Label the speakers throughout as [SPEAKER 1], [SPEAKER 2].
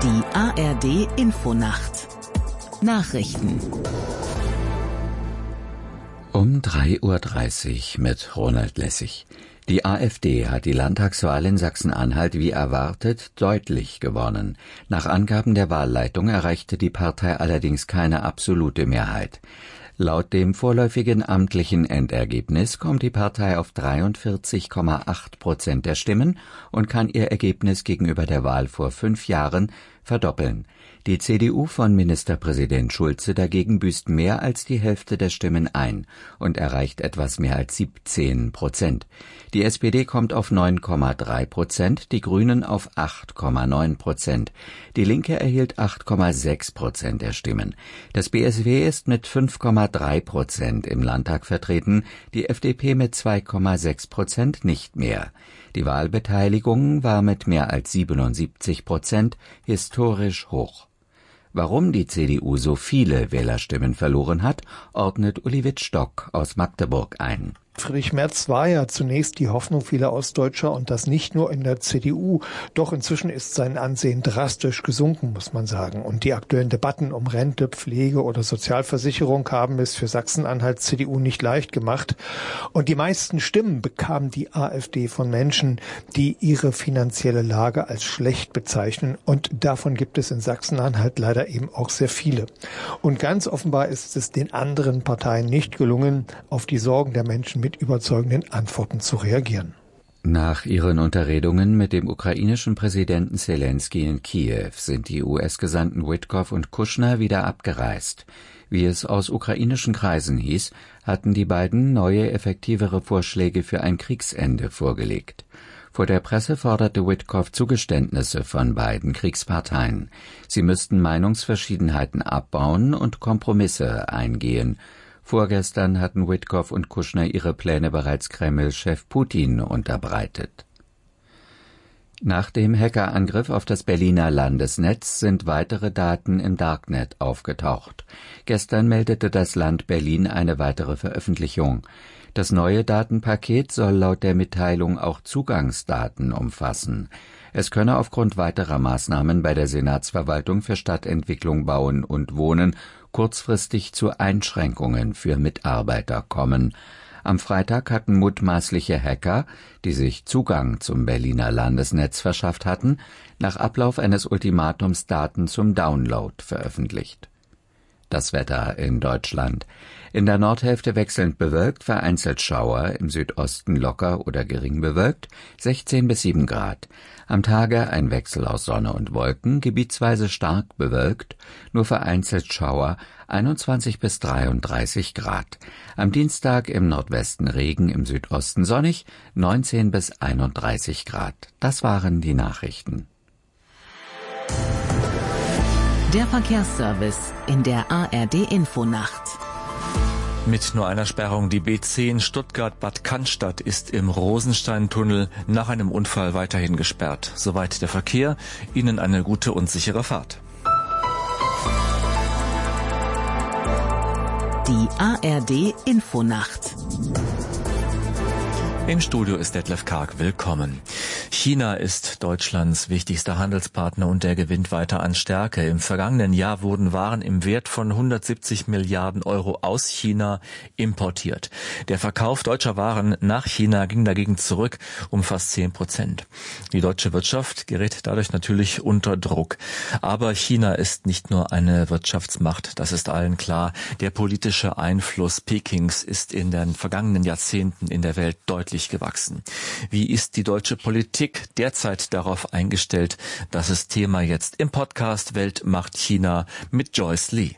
[SPEAKER 1] Die ARD Infonacht Nachrichten
[SPEAKER 2] um 3:30 Uhr mit Ronald Lessig. Die AfD hat die Landtagswahl in Sachsen-Anhalt wie erwartet deutlich gewonnen. Nach Angaben der Wahlleitung erreichte die Partei allerdings keine absolute Mehrheit. Laut dem vorläufigen amtlichen Endergebnis kommt die Partei auf 43,8% der Stimmen und kann ihr Ergebnis gegenüber der Wahl vor 5 Jahren verdoppeln. Die CDU von Ministerpräsident Schulze dagegen büßt mehr als die Hälfte der Stimmen ein und erreicht etwas mehr als 17%. Die SPD kommt auf 9,3%, die Grünen auf 8,9%. Die Linke erhielt 8,6% der Stimmen. Das BSW ist mit 5,3% im Landtag vertreten, die FDP mit 2,6% nicht mehr. Die Wahlbeteiligung war mit mehr als 77% historisch hoch. Warum die CDU so viele Wählerstimmen verloren hat, ordnet Uli Wittstock aus Magdeburg ein.
[SPEAKER 3] Friedrich Merz war ja zunächst die Hoffnung vieler Ostdeutscher und das nicht nur in der CDU. Doch inzwischen ist sein Ansehen drastisch gesunken, muss man sagen. Und die aktuellen Debatten um Rente, Pflege oder Sozialversicherung haben es für Sachsen-Anhalt CDU nicht leicht gemacht. Und die meisten Stimmen bekam die AfD von Menschen, die ihre finanzielle Lage als schlecht bezeichnen. Und davon gibt es in Sachsen-Anhalt leider eben auch sehr viele. Und ganz offenbar ist es den anderen Parteien nicht gelungen, auf die Sorgen der Menschen mit überzeugenden Antworten zu reagieren.
[SPEAKER 2] Nach ihren Unterredungen mit dem ukrainischen Präsidenten Selenskyj in Kiew sind die US-Gesandten Witkoff und Kushner wieder abgereist. Wie es aus ukrainischen Kreisen hieß, hatten die beiden neue, effektivere Vorschläge für ein Kriegsende vorgelegt. Vor der Presse forderte Witkoff Zugeständnisse von beiden Kriegsparteien. Sie müssten Meinungsverschiedenheiten abbauen und Kompromisse eingehen. Vorgestern hatten Witkoff und Kushner ihre Pläne bereits Kreml-Chef Putin unterbreitet. Nach dem Hackerangriff auf das Berliner Landesnetz sind weitere Daten im Darknet aufgetaucht. Gestern meldete das Land Berlin eine weitere Veröffentlichung. Das neue Datenpaket soll laut der Mitteilung auch Zugangsdaten umfassen. Es könne aufgrund weiterer Maßnahmen bei der Senatsverwaltung für Stadtentwicklung, Bauen und Wohnen kurzfristig zu Einschränkungen für Mitarbeiter kommen. Am Freitag hatten mutmaßliche Hacker, die sich Zugang zum Berliner Landesnetz verschafft hatten, nach Ablauf eines Ultimatums Daten zum Download veröffentlicht. Das Wetter in Deutschland. In der Nordhälfte wechselnd bewölkt, vereinzelt Schauer, im Südosten locker oder gering bewölkt, 16 bis 7 Grad. Am Tage ein Wechsel aus Sonne und Wolken, gebietsweise stark bewölkt, nur vereinzelt Schauer, 21 bis 33 Grad. Am Dienstag im Nordwesten Regen, im Südosten sonnig, 19 bis 31 Grad. Das waren die Nachrichten.
[SPEAKER 1] Der Verkehrsservice in der ARD Infonacht.
[SPEAKER 4] Mit nur einer Sperrung, die B10 Stuttgart-Bad Cannstatt ist im Rosensteintunnel nach einem Unfall weiterhin gesperrt. Soweit der Verkehr. Ihnen eine gute und sichere Fahrt.
[SPEAKER 1] Die ARD Infonacht.
[SPEAKER 4] Im Studio ist Detlef Karg. Willkommen. China ist Deutschlands wichtigster Handelspartner und der gewinnt weiter an Stärke. Im vergangenen Jahr wurden Waren im Wert von 170 Milliarden Euro aus China importiert. Der Verkauf deutscher Waren nach China ging dagegen zurück um fast 10%. Die deutsche Wirtschaft gerät dadurch natürlich unter Druck. Aber China ist nicht nur eine Wirtschaftsmacht, das ist allen klar. Der politische Einfluss Pekings ist in den vergangenen Jahrzehnten in der Welt deutlich gewachsen. Wie ist die deutsche Politik derzeit darauf eingestellt? Das ist Thema jetzt im Podcast Welt macht China mit Joyce Lee.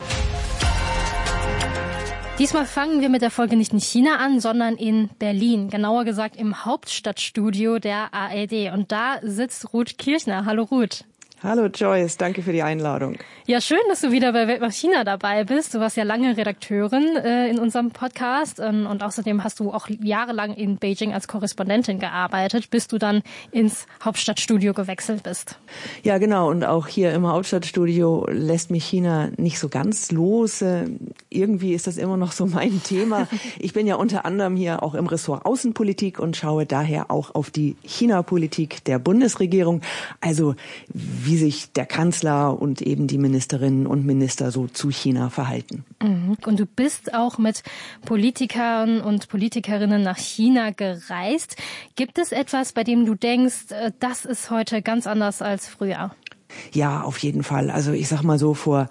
[SPEAKER 5] Diesmal fangen wir mit der Folge nicht in China an, sondern in Berlin. Genauer gesagt im Hauptstadtstudio der ARD. Und da sitzt Ruth Kirchner. Hallo Ruth.
[SPEAKER 6] Hallo Joyce, danke für die Einladung.
[SPEAKER 5] Ja, schön, dass du wieder bei Welt macht China dabei bist. Du warst ja lange Redakteurin in unserem Podcast und außerdem hast du auch jahrelang in Beijing als Korrespondentin gearbeitet, bis du dann ins Hauptstadtstudio gewechselt bist.
[SPEAKER 6] Ja, genau. Und auch hier im Hauptstadtstudio lässt mich China nicht so ganz los. Irgendwie ist das immer noch so mein Thema. Ich bin ja unter anderem hier auch im Ressort Außenpolitik und schaue daher auch auf die China-Politik der Bundesregierung. Also wie wie sich der Kanzler und eben die Ministerinnen und Minister so zu China verhalten.
[SPEAKER 5] Und du bist auch mit Politikern und Politikerinnen nach China gereist. Gibt es etwas, bei dem du denkst, das ist heute ganz anders als früher?
[SPEAKER 6] Ja, auf jeden Fall. Also ich sag mal so, vor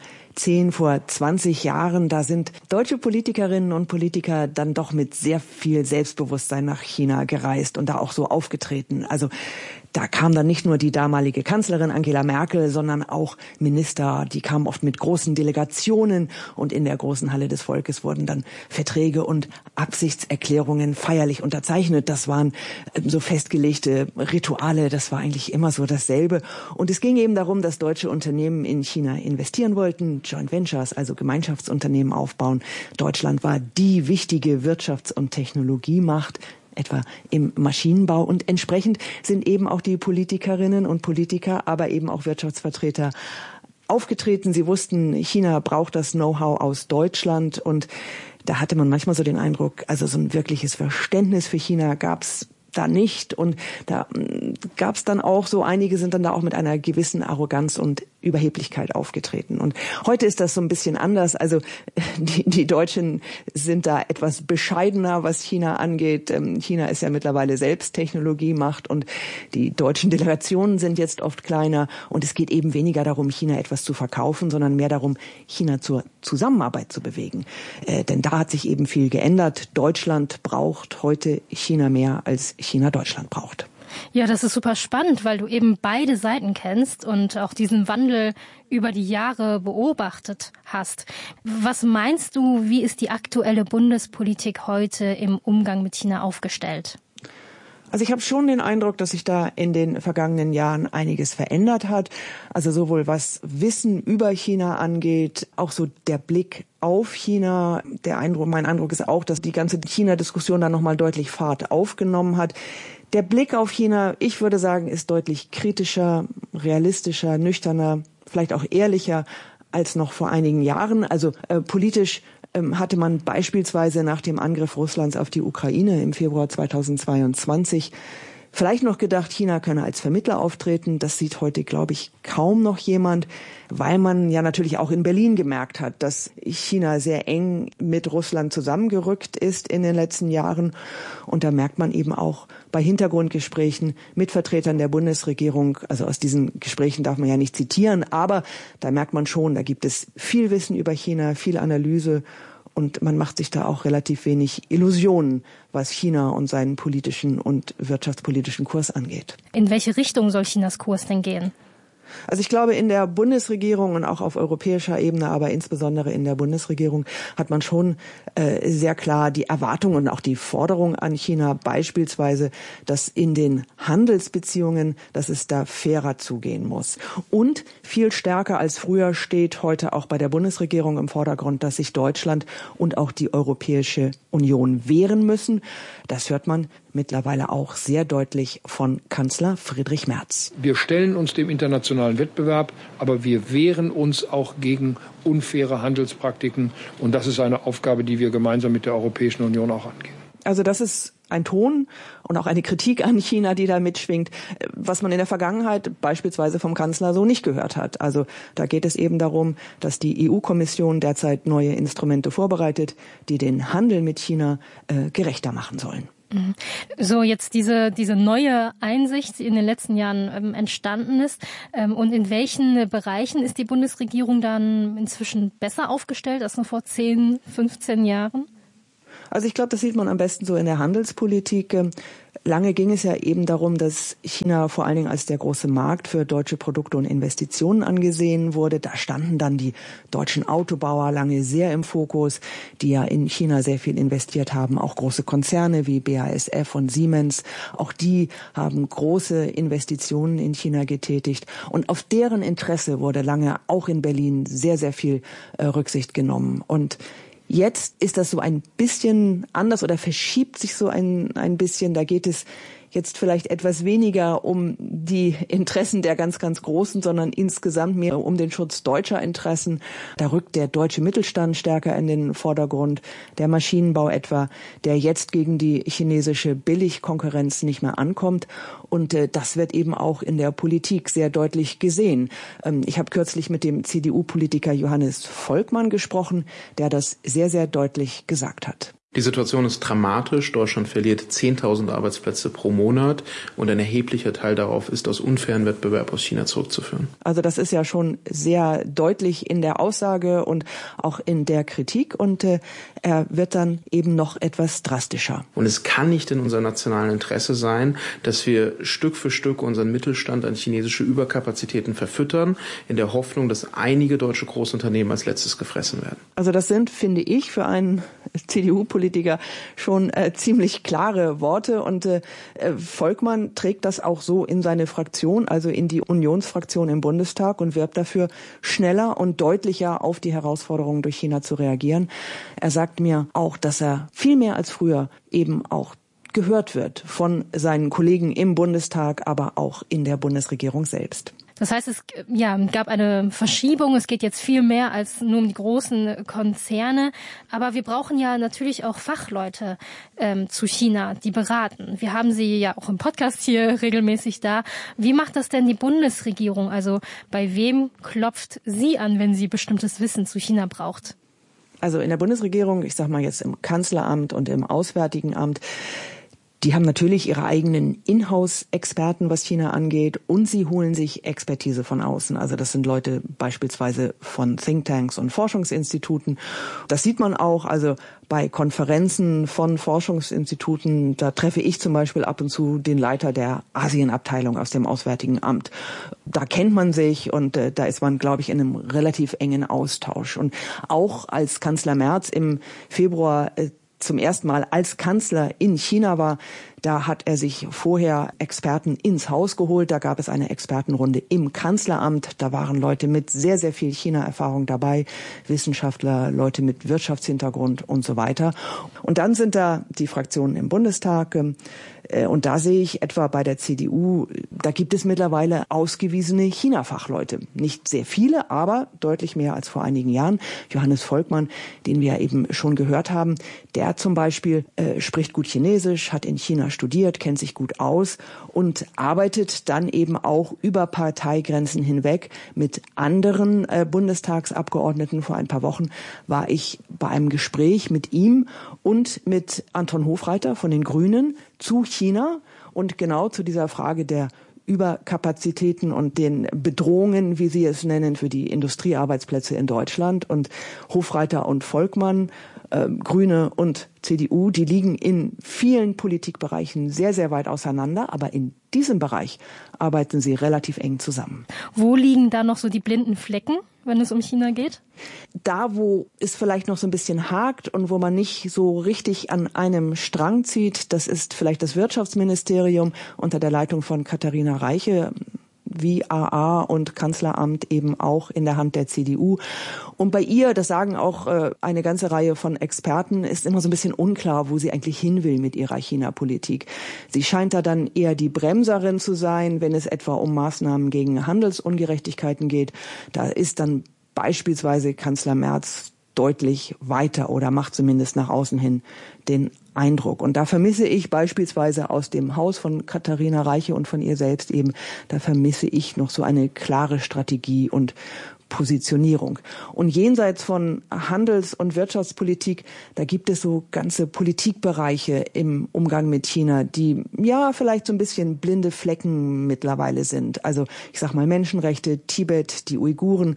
[SPEAKER 6] 20 Jahren, da sind deutsche Politikerinnen und Politiker dann doch mit sehr viel Selbstbewusstsein nach China gereist und da auch so aufgetreten. Also da kam dann nicht nur die damalige Kanzlerin Angela Merkel, sondern auch Minister, die kamen oft mit großen Delegationen und in der großen Halle des Volkes wurden dann Verträge und Absichtserklärungen feierlich unterzeichnet. Das waren so festgelegte Rituale, das war eigentlich immer so dasselbe. Und es ging eben darum, dass deutsche Unternehmen in China investieren wollten, Joint Ventures, also Gemeinschaftsunternehmen aufbauen. Deutschland war die wichtige Wirtschafts- und Technologiemacht, etwa im Maschinenbau. Und entsprechend sind eben auch die Politikerinnen und Politiker, aber eben auch Wirtschaftsvertreter aufgetreten. Sie wussten, China braucht das Know-how aus Deutschland. Und da hatte man manchmal so den Eindruck, also so ein wirkliches Verständnis für China gab's da nicht. Und da gab's dann auch so, einige sind dann da auch mit einer gewissen Arroganz und Überheblichkeit aufgetreten. Und heute ist das so ein bisschen anders. Also die Deutschen sind da etwas bescheidener, was China angeht. China ist ja mittlerweile selbst Technologiemacht und die deutschen Delegationen sind jetzt oft kleiner. Und es geht eben weniger darum, China etwas zu verkaufen, sondern mehr darum, China zur Zusammenarbeit zu bewegen. Denn da hat sich eben viel geändert. Deutschland braucht heute China mehr, als China Deutschland braucht.
[SPEAKER 5] Ja, das ist super spannend, weil du eben beide Seiten kennst und auch diesen Wandel über die Jahre beobachtet hast. Was meinst du, wie ist die aktuelle Bundespolitik heute im Umgang mit China aufgestellt?
[SPEAKER 6] Also ich habe schon den Eindruck, dass sich da in den vergangenen Jahren einiges verändert hat. Also sowohl was Wissen über China angeht, auch so der Blick auf China. Mein Eindruck ist auch, dass die ganze China-Diskussion da nochmal deutlich Fahrt aufgenommen hat. Der Blick auf China, ich würde sagen, ist deutlich kritischer, realistischer, nüchterner, vielleicht auch ehrlicher als noch vor einigen Jahren. Also politisch hatte man beispielsweise nach dem Angriff Russlands auf die Ukraine im Februar 2022 vielleicht noch gedacht, China könne als Vermittler auftreten. Das sieht heute, glaube ich, kaum noch jemand, weil man ja natürlich auch in Berlin gemerkt hat, dass China sehr eng mit Russland zusammengerückt ist in den letzten Jahren. Und da merkt man eben auch bei Hintergrundgesprächen mit Vertretern der Bundesregierung, also aus diesen Gesprächen darf man ja nicht zitieren, aber da merkt man schon, da gibt es viel Wissen über China, viel Analyse. Und man macht sich da auch relativ wenig Illusionen, was China und seinen politischen und wirtschaftspolitischen Kurs angeht.
[SPEAKER 5] In welche Richtung soll Chinas Kurs denn gehen?
[SPEAKER 6] Also ich glaube, in der Bundesregierung und auch auf europäischer Ebene, aber insbesondere in der Bundesregierung hat man schon sehr klar die Erwartung und auch die Forderung an China, beispielsweise, dass in den Handelsbeziehungen, dass es da fairer zugehen muss. Und viel stärker als früher steht heute auch bei der Bundesregierung im Vordergrund, dass sich Deutschland und auch die Europäische Union wehren müssen. Das hört man mittlerweile auch sehr deutlich von Kanzler Friedrich Merz.
[SPEAKER 7] Wir stellen uns dem internationalen Wettbewerb, aber wir wehren uns auch gegen unfaire Handelspraktiken. Und das ist eine Aufgabe, die wir gemeinsam mit der Europäischen Union auch angehen.
[SPEAKER 6] Also das ist ein Ton und auch eine Kritik an China, die da mitschwingt, was man in der Vergangenheit beispielsweise vom Kanzler so nicht gehört hat. Also da geht es eben darum, dass die EU-Kommission derzeit neue Instrumente vorbereitet, die den Handel mit China gerechter machen sollen.
[SPEAKER 5] So, jetzt diese neue Einsicht, die in den letzten Jahren entstanden ist. Und in welchen Bereichen ist die Bundesregierung dann inzwischen besser aufgestellt als noch vor 10, 15 Jahren?
[SPEAKER 6] Also ich glaube, das sieht man am besten so in der Handelspolitik. Lange ging es ja eben darum, dass China vor allen Dingen als der große Markt für deutsche Produkte und Investitionen angesehen wurde. Da standen dann die deutschen Autobauer lange sehr im Fokus, die ja in China sehr viel investiert haben. Auch große Konzerne wie BASF und Siemens, auch die haben große Investitionen in China getätigt. Und auf deren Interesse wurde lange auch in Berlin sehr, sehr viel Rücksicht genommen. Und jetzt ist das so ein bisschen anders oder verschiebt sich so ein bisschen. Da geht es jetzt vielleicht etwas weniger um die Interessen der ganz, ganz Großen, sondern insgesamt mehr um den Schutz deutscher Interessen. Da rückt der deutsche Mittelstand stärker in den Vordergrund, der Maschinenbau etwa, der jetzt gegen die chinesische Billigkonkurrenz nicht mehr ankommt. Und das wird eben auch in der Politik sehr deutlich gesehen. Ich habe kürzlich mit dem CDU-Politiker Johannes Volkmann gesprochen, der das sehr, sehr deutlich gesagt hat.
[SPEAKER 8] Die Situation ist dramatisch. Deutschland verliert 10.000 Arbeitsplätze pro Monat und ein erheblicher Teil darauf ist aus unfairen Wettbewerb aus China zurückzuführen.
[SPEAKER 6] Also das ist ja schon sehr deutlich in der Aussage und auch in der Kritik und er wird dann eben noch etwas drastischer.
[SPEAKER 8] Und es kann nicht in unserem nationalen Interesse sein, dass wir Stück für Stück unseren Mittelstand an chinesische Überkapazitäten verfüttern, in der Hoffnung, dass einige deutsche Großunternehmen als letztes gefressen werden.
[SPEAKER 6] Also das sind, finde ich, für einen CDU-Politiker schon ziemlich klare Worte und Volkmann trägt das auch so in seine Fraktion, also in die Unionsfraktion im Bundestag und wirbt dafür, schneller und deutlicher auf die Herausforderungen durch China zu reagieren. Er sagt mir auch, dass er viel mehr als früher eben auch gehört wird von seinen Kollegen im Bundestag, aber auch in der Bundesregierung selbst.
[SPEAKER 5] Das heißt, es gab eine Verschiebung. Es geht jetzt viel mehr als nur um die großen Konzerne. Aber wir brauchen ja natürlich auch Fachleute zu China, die beraten. Wir haben sie ja auch im Podcast hier regelmäßig da. Wie macht das denn die Bundesregierung? Also bei wem klopft sie an, wenn sie bestimmtes Wissen zu China braucht?
[SPEAKER 6] Also in der Bundesregierung, ich sag mal jetzt im Kanzleramt und im Auswärtigen Amt, die haben natürlich ihre eigenen Inhouse-Experten, was China angeht, und sie holen sich Expertise von außen. Also das sind Leute beispielsweise von Thinktanks und Forschungsinstituten. Das sieht man auch, also bei Konferenzen von Forschungsinstituten, da treffe ich zum Beispiel ab und zu den Leiter der Asienabteilung aus dem Auswärtigen Amt. Da kennt man sich und da ist man, glaube ich, in einem relativ engen Austausch. Und auch als Kanzler Merz im Februar zum ersten Mal als Kanzler in China war, da hat er sich vorher Experten ins Haus geholt. Da gab es eine Expertenrunde im Kanzleramt. Da waren Leute mit sehr, sehr viel China-Erfahrung dabei, Wissenschaftler, Leute mit Wirtschaftshintergrund und so weiter. Und dann sind da die Fraktionen im Bundestag. Und da sehe ich etwa bei der CDU, da gibt es mittlerweile ausgewiesene China-Fachleute. Nicht sehr viele, aber deutlich mehr als vor einigen Jahren. Johannes Volkmann, den wir eben schon gehört haben, der zum Beispiel spricht gut Chinesisch, hat in China studiert, kennt sich gut aus und arbeitet dann eben auch über Parteigrenzen hinweg mit anderen Bundestagsabgeordneten. Vor ein paar Wochen war ich bei einem Gespräch mit ihm und mit Anton Hofreiter von den Grünen zu China und genau zu dieser Frage der Überkapazitäten und den Bedrohungen, wie Sie es nennen, für die Industriearbeitsplätze in Deutschland. Und Hofreiter und Volkmann, Grüne und CDU, die liegen in vielen Politikbereichen sehr, sehr weit auseinander. Aber in diesem Bereich arbeiten sie relativ eng zusammen.
[SPEAKER 5] Wo liegen da noch so die blinden Flecken, wenn es um China geht?
[SPEAKER 6] Da, wo es vielleicht noch so ein bisschen hakt und wo man nicht so richtig an einem Strang zieht, das ist vielleicht das Wirtschaftsministerium unter der Leitung von Katharina Reiche, wie AA und Kanzleramt eben auch in der Hand der CDU. Und bei ihr, das sagen auch eine ganze Reihe von Experten, ist immer so ein bisschen unklar, wo sie eigentlich hin will mit ihrer China-Politik. Sie scheint da dann eher die Bremserin zu sein, wenn es etwa um Maßnahmen gegen Handelsungerechtigkeiten geht. Da ist dann beispielsweise Kanzler Merz deutlich weiter oder macht zumindest nach außen hin den Eindruck. Und da vermisse ich beispielsweise aus dem Haus von Katharina Reiche und von ihr selbst eben, da vermisse ich noch so eine klare Strategie und Positionierung. Und jenseits von Handels- und Wirtschaftspolitik, da gibt es so ganze Politikbereiche im Umgang mit China, die ja vielleicht so ein bisschen blinde Flecken mittlerweile sind. Also ich sag mal Menschenrechte, Tibet, die Uiguren,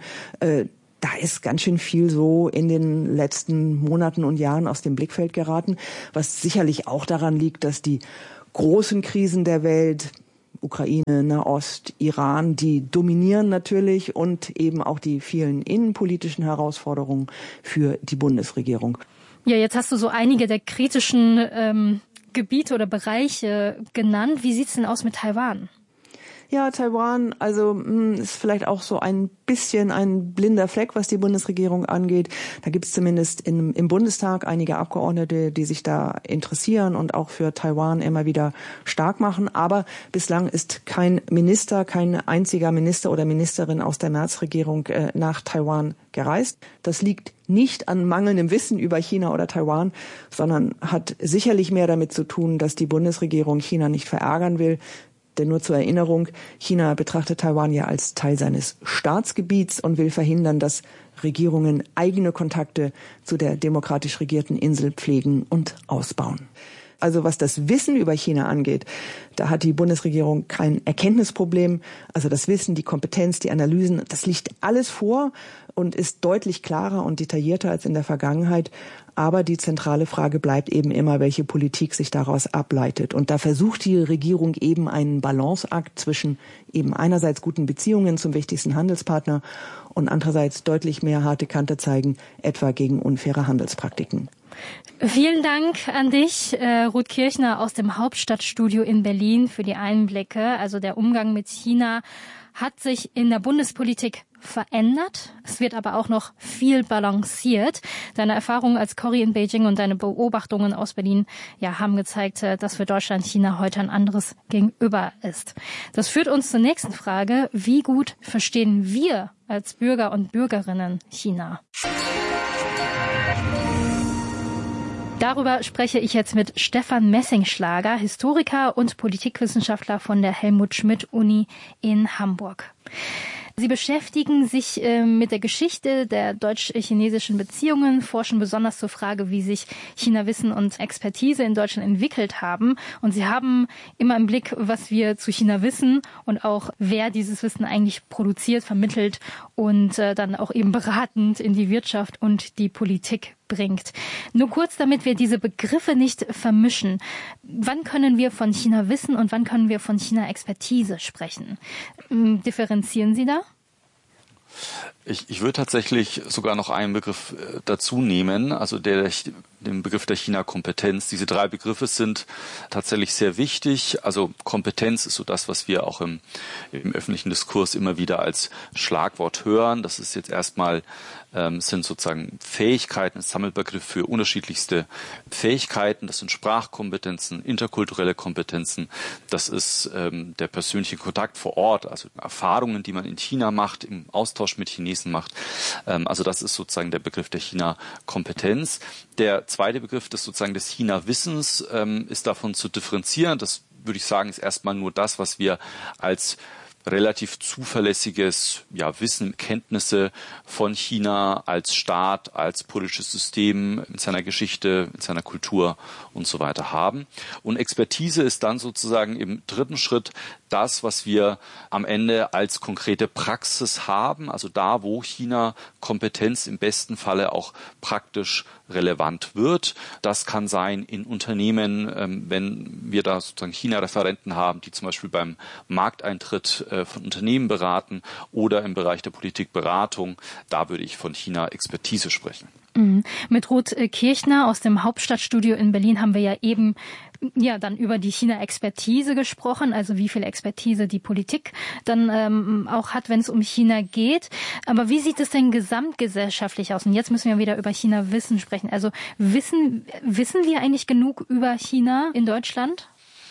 [SPEAKER 6] da ist ganz schön viel so in den letzten Monaten und Jahren aus dem Blickfeld geraten, was sicherlich auch daran liegt, dass die großen Krisen der Welt, Ukraine, Nahost, Iran, die dominieren natürlich und eben auch die vielen innenpolitischen Herausforderungen für die Bundesregierung.
[SPEAKER 5] Ja, jetzt hast du so einige der kritischen Gebiete oder Bereiche genannt. Wie sieht's denn aus mit Taiwan?
[SPEAKER 6] Ja, Taiwan, also ist vielleicht auch so ein bisschen ein blinder Fleck, was die Bundesregierung angeht. Da gibt es zumindest im Bundestag einige Abgeordnete, die sich da interessieren und auch für Taiwan immer wieder stark machen. Aber bislang ist kein einziger Minister oder Ministerin aus der Merz-Regierung nach Taiwan gereist. Das liegt nicht an mangelndem Wissen über China oder Taiwan, sondern hat sicherlich mehr damit zu tun, dass die Bundesregierung China nicht verärgern will. Denn nur zur Erinnerung, China betrachtet Taiwan ja als Teil seines Staatsgebiets und will verhindern, dass Regierungen eigene Kontakte zu der demokratisch regierten Insel pflegen und ausbauen. Also was das Wissen über China angeht, da hat die Bundesregierung kein Erkenntnisproblem. Also das Wissen, die Kompetenz, die Analysen, das liegt alles vor und ist deutlich klarer und detaillierter als in der Vergangenheit. Aber die zentrale Frage bleibt eben immer, welche Politik sich daraus ableitet. Und da versucht die Regierung eben einen Balanceakt zwischen eben einerseits guten Beziehungen zum wichtigsten Handelspartner und andererseits deutlich mehr harte Kante zeigen, etwa gegen unfaire Handelspraktiken.
[SPEAKER 5] Vielen Dank an dich, Ruth Kirchner aus dem Hauptstadtstudio in Berlin für die Einblicke. Also der Umgang mit China hat sich in der Bundespolitik verändert. Es wird aber auch noch viel balanciert. Deine Erfahrungen als Corrie in Beijing und deine Beobachtungen aus Berlin haben gezeigt, dass für Deutschland China heute ein anderes Gegenüber ist. Das führt uns zur nächsten Frage. Wie gut verstehen wir als Bürger und Bürgerinnen China? Darüber spreche ich jetzt mit Stefan Messingschlager, Historiker und Politikwissenschaftler von der Helmut-Schmidt-Uni in Hamburg. Sie beschäftigen sich mit der Geschichte der deutsch-chinesischen Beziehungen, forschen besonders zur Frage, wie sich China-Wissen und Expertise in Deutschland entwickelt haben. Und Sie haben immer im Blick, was wir zu China wissen und auch, wer dieses Wissen eigentlich produziert, vermittelt und dann auch eben beratend in die Wirtschaft und die Politik bringt. Nur kurz, damit wir diese Begriffe nicht vermischen. Wann können wir von China Wissen und wann können wir von China Expertise sprechen? Differenzieren Sie da?
[SPEAKER 9] Ich würde tatsächlich sogar noch einen Begriff dazu nehmen, also den Begriff der China-Kompetenz. Diese drei Begriffe sind tatsächlich sehr wichtig. Also Kompetenz ist so das, was wir auch im öffentlichen Diskurs immer wieder als Schlagwort hören. Das ist jetzt erstmal sind sozusagen Fähigkeiten, ein Sammelbegriff für unterschiedlichste Fähigkeiten. Das sind Sprachkompetenzen, interkulturelle Kompetenzen. Das ist der persönliche Kontakt vor Ort, also Erfahrungen, die man in China macht, im Austausch mit Chinesen macht. Also das ist sozusagen der Begriff der China-Kompetenz. Der zweite Begriff des China-Wissens ist davon zu differenzieren. Das würde ich sagen, ist erstmal nur das, was wir als relativ zuverlässiges Wissen, Kenntnisse von China als Staat, als politisches System in seiner Geschichte, in seiner Kultur und so weiter haben. Und Expertise ist dann sozusagen im dritten Schritt das, was wir am Ende als konkrete Praxis haben, also da, wo China Kompetenz im besten Falle auch praktisch relevant wird. Das kann sein in Unternehmen, wenn wir da sozusagen China-Referenten haben, die zum Beispiel beim Markteintritt von Unternehmen beraten oder im Bereich der Politikberatung. Da würde ich von China-Expertise sprechen.
[SPEAKER 5] Mit Ruth Kirchner aus dem Hauptstadtstudio in Berlin haben wir ja eben dann über die China-Expertise gesprochen, also wie viel Expertise die Politik dann auch hat, wenn es um China geht. Aber wie sieht es denn gesamtgesellschaftlich aus? Und jetzt müssen wir wieder über China-Wissen sprechen. Also wissen wir eigentlich genug über China in Deutschland?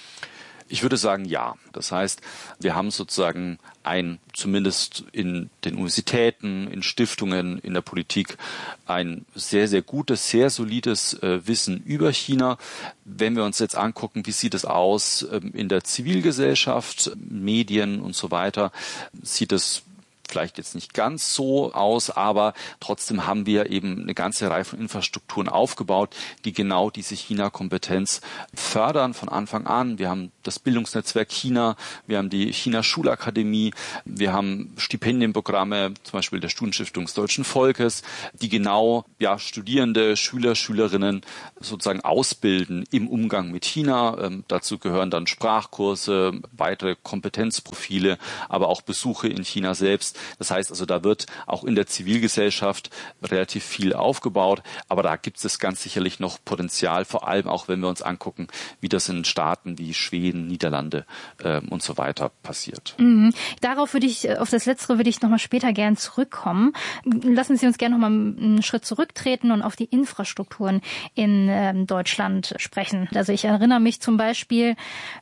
[SPEAKER 9] Ich würde sagen, ja. Das heißt, wir haben sozusagen zumindest in den Universitäten, in Stiftungen, in der Politik ein sehr, sehr gutes, sehr solides Wissen über China. Wenn wir uns jetzt angucken, wie sieht es aus in der Zivilgesellschaft, Medien und so weiter, sieht es vielleicht jetzt nicht ganz so aus, aber trotzdem haben wir eben eine ganze Reihe von Infrastrukturen aufgebaut, die genau diese China-Kompetenz fördern von Anfang an. Wir haben das Bildungsnetzwerk China, wir haben die China-Schulakademie, wir haben Stipendienprogramme, zum Beispiel der Studienstiftung des Deutschen Volkes, die genau Studierende, Schüler, Schülerinnen sozusagen ausbilden im Umgang mit China. Dazu gehören dann Sprachkurse, weitere Kompetenzprofile, aber auch Besuche in China selbst. Das heißt also, da wird auch in der Zivilgesellschaft relativ viel aufgebaut, aber da gibt es ganz sicherlich noch Potenzial, vor allem auch, wenn wir uns angucken, wie das in Staaten wie Schweden, Niederlande und so weiter passiert.
[SPEAKER 5] Auf das Letztere würde ich nochmal später gern zurückkommen. Lassen Sie uns gerne nochmal einen Schritt zurücktreten und auf die Infrastrukturen in Deutschland sprechen. Also ich erinnere mich zum Beispiel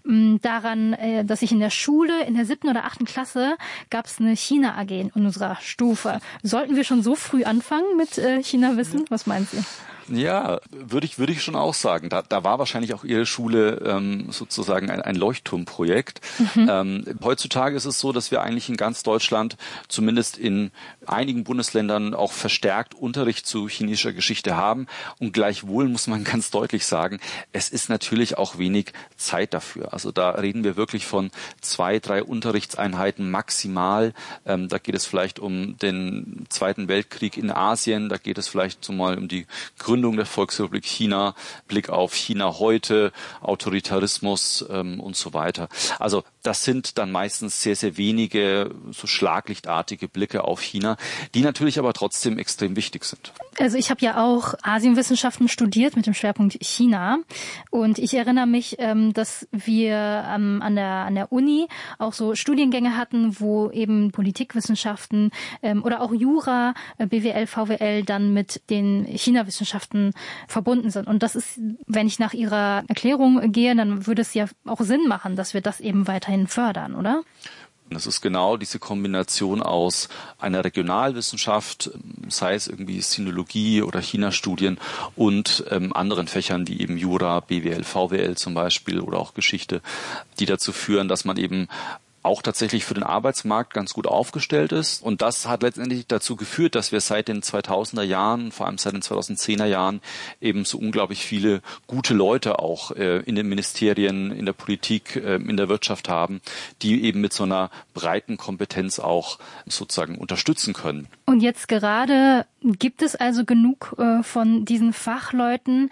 [SPEAKER 5] daran, dass ich in der Schule, in der 7. oder 8. Klasse, gab es eine China-AG in unserer Stufe. Sollten wir schon so früh anfangen mit China-Wissen? Was meinen Sie?
[SPEAKER 9] Ja, würde ich schon auch sagen. Da war wahrscheinlich auch Ihre Schule sozusagen ein Leuchtturmprojekt. Heutzutage ist es so, dass wir eigentlich in ganz Deutschland, zumindest in einigen Bundesländern, auch verstärkt Unterricht zu chinesischer Geschichte haben. Und gleichwohl muss man ganz deutlich sagen, es ist natürlich auch wenig Zeit dafür. Also da reden wir wirklich von 2, 3 Unterrichtseinheiten maximal. Da geht es vielleicht um den Zweiten Weltkrieg in Asien. Da geht es vielleicht zumal um die Gründung der Volksrepublik China, Blick auf China heute, Autoritarismus und so weiter. Also das sind dann meistens sehr, sehr wenige so schlaglichtartige Blicke auf China, die natürlich aber trotzdem extrem wichtig sind.
[SPEAKER 5] Also ich habe ja auch Asienwissenschaften studiert mit dem Schwerpunkt China und ich erinnere mich, dass wir an der Uni auch so Studiengänge hatten, wo eben Politikwissenschaften oder auch Jura, BWL, VWL dann mit den China-Wissenschaften verbunden sind. Und das ist, wenn ich nach Ihrer Erklärung gehe, dann würde es ja auch Sinn machen, dass wir das eben weiterhin fördern, oder?
[SPEAKER 9] Das ist genau diese Kombination aus einer Regionalwissenschaft, sei es irgendwie Sinologie oder China-Studien und anderen Fächern wie eben Jura, BWL, VWL zum Beispiel oder auch Geschichte, die dazu führen, dass man eben auch tatsächlich für den Arbeitsmarkt ganz gut aufgestellt ist. Und das hat letztendlich dazu geführt, dass wir seit den 2000er Jahren, vor allem seit den 2010er Jahren, eben so unglaublich viele gute Leute auch in den Ministerien, in der Politik, in der Wirtschaft haben, die eben mit so einer breiten Kompetenz auch sozusagen unterstützen können.
[SPEAKER 5] Und jetzt gerade gibt es also genug von diesen Fachleuten,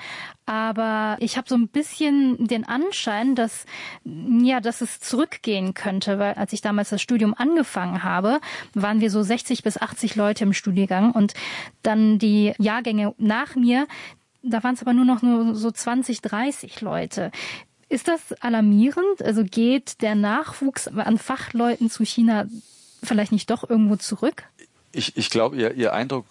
[SPEAKER 5] aber ich habe so ein bisschen den Anschein, dass es zurückgehen könnte, weil als ich damals das Studium angefangen habe, waren wir so 60 bis 80 Leute im Studiengang und dann die Jahrgänge nach mir, da waren es aber nur noch so 20, 30 Leute. Ist das alarmierend? Also geht der Nachwuchs an Fachleuten zu China vielleicht nicht doch irgendwo zurück?
[SPEAKER 9] Ich glaube, Ihr Eindruck,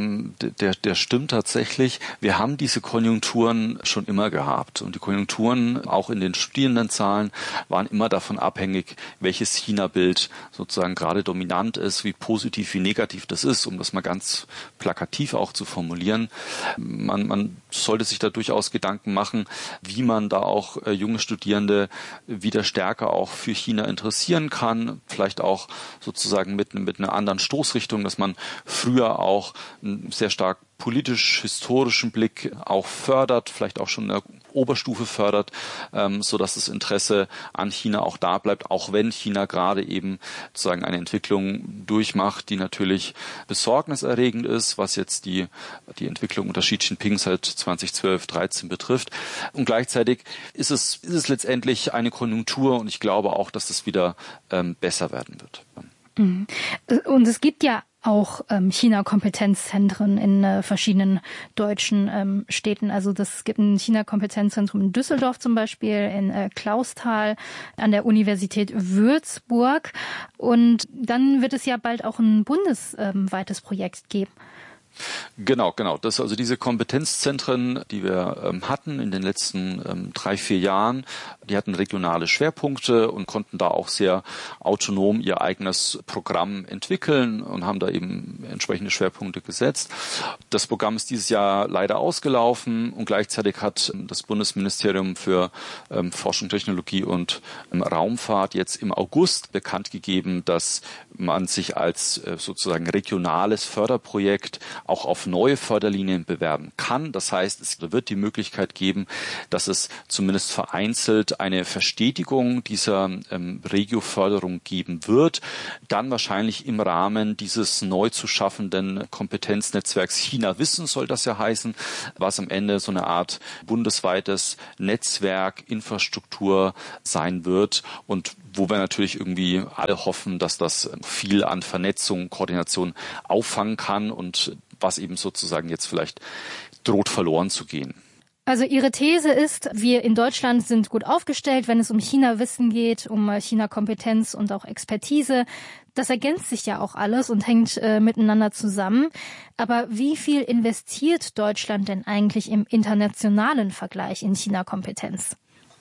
[SPEAKER 9] der stimmt tatsächlich. Wir haben diese Konjunkturen schon immer gehabt. Und die Konjunkturen, auch in den Studierendenzahlen, waren immer davon abhängig, welches China-Bild sozusagen gerade dominant ist, wie positiv, wie negativ das ist, um das mal ganz plakativ auch zu formulieren. Man sollte sich da durchaus Gedanken machen, wie man da auch junge Studierende wieder stärker auch für China interessieren kann. Vielleicht auch sozusagen mit einer anderen Stoßrichtung, dass man früher auch einen sehr stark politisch-historischen Blick auch fördert, vielleicht auch schon in der Oberstufe fördert, so dass das Interesse an China auch da bleibt, auch wenn China gerade eben sozusagen eine Entwicklung durchmacht, die natürlich besorgniserregend ist, was jetzt die Entwicklung unter Xi Jinping seit 2012, 13 betrifft. Und gleichzeitig ist es letztendlich eine Konjunktur und ich glaube auch, dass das wieder besser werden wird.
[SPEAKER 5] Und es gibt ja auch China-Kompetenzzentren in verschiedenen deutschen Städten. Also es gibt ein China-Kompetenzzentrum in Düsseldorf zum Beispiel, in Clausthal, an der Universität Würzburg. Und dann wird es ja bald auch ein bundesweites Projekt geben.
[SPEAKER 9] Genau. Das also diese Kompetenzzentren, die wir hatten in den letzten 3-4 Jahren, die hatten regionale Schwerpunkte und konnten da auch sehr autonom ihr eigenes Programm entwickeln und haben da eben entsprechende Schwerpunkte gesetzt. Das Programm ist dieses Jahr leider ausgelaufen und gleichzeitig hat das Bundesministerium für Forschung, Technologie und Raumfahrt jetzt im August bekannt gegeben, dass man sich als sozusagen regionales Förderprojekt auch auf neue Förderlinien bewerben kann. Das heißt, es wird die Möglichkeit geben, dass es zumindest vereinzelt eine Verstetigung dieser Regio-Förderung geben wird. Dann wahrscheinlich im Rahmen dieses neu zu schaffenden Kompetenznetzwerks China Wissen soll das ja heißen, was am Ende so eine Art bundesweites Netzwerk, Infrastruktur sein wird und wo wir natürlich irgendwie alle hoffen, dass das viel an Vernetzung, Koordination auffangen kann und was eben sozusagen jetzt vielleicht droht verloren zu gehen.
[SPEAKER 5] Also Ihre These ist, wir in Deutschland sind gut aufgestellt, wenn es um China-Wissen geht, um China-Kompetenz und auch Expertise. Das ergänzt sich ja auch alles und hängt miteinander zusammen. Aber wie viel investiert Deutschland denn eigentlich im internationalen Vergleich in China-Kompetenz?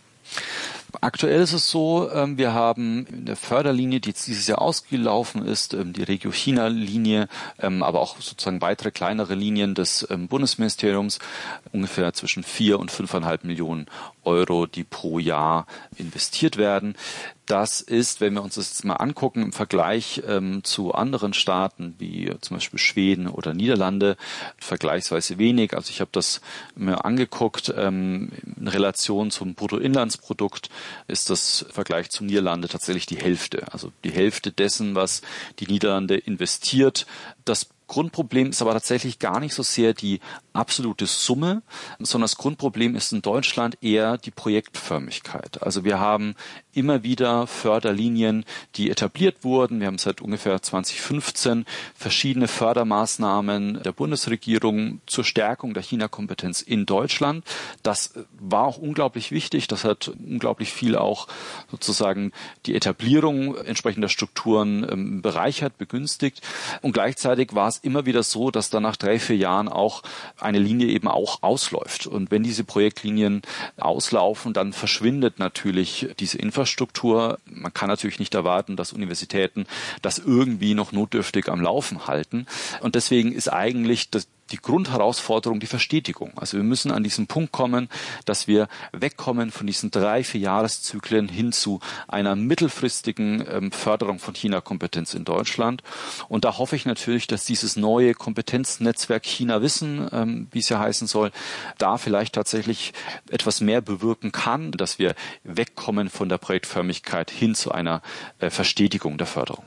[SPEAKER 9] Aktuell ist es so, wir haben eine Förderlinie, die jetzt dieses Jahr ausgelaufen ist, die Regio-China-Linie, aber auch sozusagen weitere kleinere Linien des Bundesministeriums, ungefähr zwischen 4 und 5,5 Millionen Euro, die pro Jahr investiert werden. Das ist, wenn wir uns das jetzt mal angucken, im Vergleich zu anderen Staaten wie zum Beispiel Schweden oder Niederlande, vergleichsweise wenig. Also ich habe das mir angeguckt, in Relation zum Bruttoinlandsprodukt ist das im Vergleich zu Niederlande tatsächlich die Hälfte. Also die Hälfte dessen, was die Niederlande investiert. Das Grundproblem ist aber tatsächlich gar nicht so sehr die absolute Summe, sondern das Grundproblem ist in Deutschland eher die Projektförmigkeit. Also wir haben immer wieder Förderlinien, die etabliert wurden. Wir haben seit ungefähr 2015 verschiedene Fördermaßnahmen der Bundesregierung zur Stärkung der China-Kompetenz in Deutschland. Das war auch unglaublich wichtig. Das hat unglaublich viel auch sozusagen die Etablierung entsprechender Strukturen bereichert, begünstigt. Und gleichzeitig war es immer wieder so, dass dann nach 3-4 Jahren auch eine Linie eben auch ausläuft. Und wenn diese Projektlinien auslaufen, dann verschwindet natürlich diese Infrastruktur. Man kann natürlich nicht erwarten, dass Universitäten das irgendwie noch notdürftig am Laufen halten. Und deswegen ist eigentlich die Grundherausforderung die Verstetigung. Also wir müssen an diesen Punkt kommen, dass wir wegkommen von diesen 3-4 Jahreszyklen hin zu einer mittelfristigen Förderung von China-Kompetenz in Deutschland. Und da hoffe ich natürlich, dass dieses neue Kompetenznetzwerk China Wissen, wie es ja heißen soll, da vielleicht tatsächlich etwas mehr bewirken kann, dass wir wegkommen von der Projektförmigkeit hin zu einer Verstetigung der Förderung.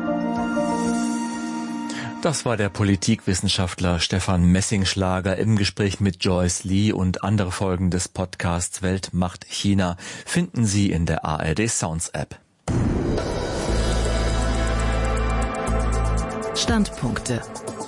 [SPEAKER 4] Das war der Politikwissenschaftler Stefan Messingschlager im Gespräch mit Joyce Lee, und andere Folgen des Podcasts Welt macht China finden Sie in der ARD Sounds App.
[SPEAKER 1] Standpunkte.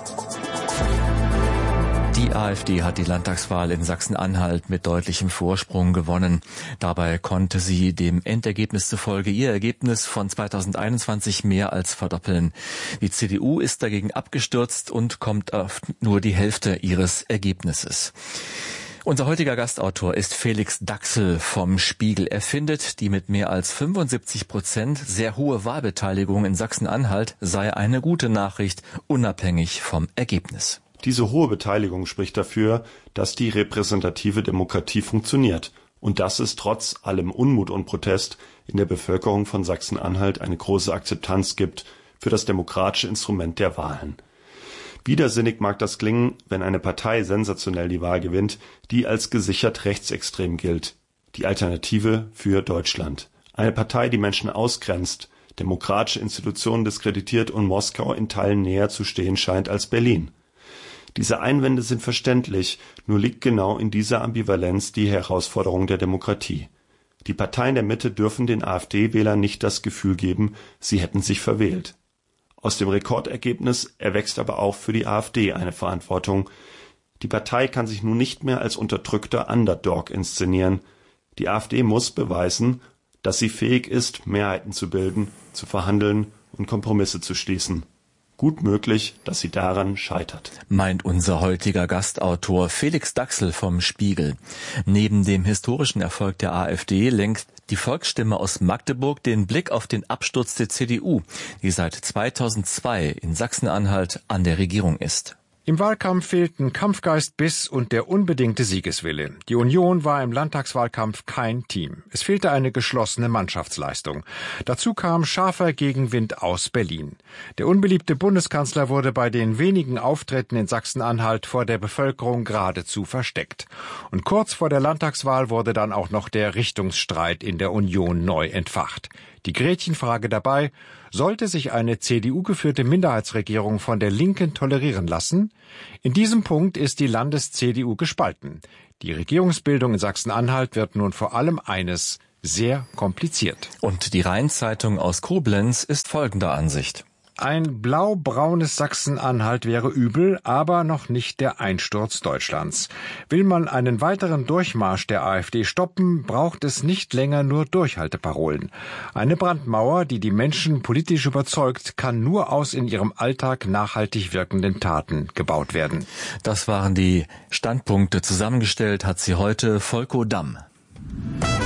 [SPEAKER 4] Die AfD hat die Landtagswahl in Sachsen-Anhalt mit deutlichem Vorsprung gewonnen. Dabei konnte sie dem Endergebnis zufolge ihr Ergebnis von 2021 mehr als verdoppeln. Die CDU ist dagegen abgestürzt und kommt auf nur die Hälfte ihres Ergebnisses. Unser heutiger Gastautor ist Felix Daxel vom Spiegel. Er findet, die mit mehr als 75% sehr hohe Wahlbeteiligung in Sachsen-Anhalt sei eine gute Nachricht, unabhängig vom Ergebnis.
[SPEAKER 10] Diese hohe Beteiligung spricht dafür, dass die repräsentative Demokratie funktioniert und dass es trotz allem Unmut und Protest in der Bevölkerung von Sachsen-Anhalt eine große Akzeptanz gibt für das demokratische Instrument der Wahlen. Widersinnig mag das klingen, wenn eine Partei sensationell die Wahl gewinnt, die als gesichert rechtsextrem gilt. Die Alternative für Deutschland. Eine Partei, die Menschen ausgrenzt, demokratische Institutionen diskreditiert und Moskau in Teilen näher zu stehen scheint als Berlin. Diese Einwände sind verständlich, nur liegt genau in dieser Ambivalenz die Herausforderung der Demokratie. Die Parteien der Mitte dürfen den AfD-Wählern nicht das Gefühl geben, sie hätten sich verwählt. Aus dem Rekordergebnis erwächst aber auch für die AfD eine Verantwortung. Die Partei kann sich nun nicht mehr als unterdrückter Underdog inszenieren. Die AfD muss beweisen, dass sie fähig ist, Mehrheiten zu bilden, zu verhandeln und Kompromisse zu schließen. Gut möglich, dass sie daran scheitert.
[SPEAKER 4] Meint unser heutiger Gastautor Felix Daxel vom Spiegel. Neben dem historischen Erfolg der AfD lenkt die Volksstimme aus Magdeburg den Blick auf den Absturz der CDU, die seit 2002 in Sachsen-Anhalt an der Regierung ist.
[SPEAKER 11] Im Wahlkampf fehlten Kampfgeist, Biss und der unbedingte Siegeswille. Die Union war im Landtagswahlkampf kein Team. Es fehlte eine geschlossene Mannschaftsleistung. Dazu kam scharfer Gegenwind aus Berlin. Der unbeliebte Bundeskanzler wurde bei den wenigen Auftritten in Sachsen-Anhalt vor der Bevölkerung geradezu versteckt. Und kurz vor der Landtagswahl wurde dann auch noch der Richtungsstreit in der Union neu entfacht. Die Gretchenfrage dabei: Sollte sich eine CDU-geführte Minderheitsregierung von der Linken tolerieren lassen? In diesem Punkt ist die Landes-CDU gespalten. Die Regierungsbildung in Sachsen-Anhalt wird nun vor allem eines: sehr kompliziert.
[SPEAKER 4] Und die Rhein-Zeitung aus Koblenz ist folgender Ansicht.
[SPEAKER 11] Ein blau-braunes Sachsen-Anhalt wäre übel, aber noch nicht der Einsturz Deutschlands. Will man einen weiteren Durchmarsch der AfD stoppen, braucht es nicht länger nur Durchhalteparolen. Eine Brandmauer, die die Menschen politisch überzeugt, kann nur aus in ihrem Alltag nachhaltig wirkenden Taten gebaut werden.
[SPEAKER 4] Das waren die Standpunkte. Zusammengestellt hat sie heute Volko Damm.